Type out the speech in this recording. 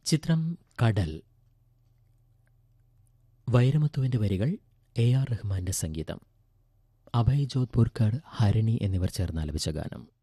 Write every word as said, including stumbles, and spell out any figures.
ചിത്രം കടൽ. വൈരമുത്തുവിന്റെ വരികൾ, എ ആർ റഹ്മാന്റെ സംഗീതം. അഭയ് ജോധ്പൂർക്കർ, ഹരിണി എന്നിവർ ചേർന്ന് ആലപിച്ച ഗാനം.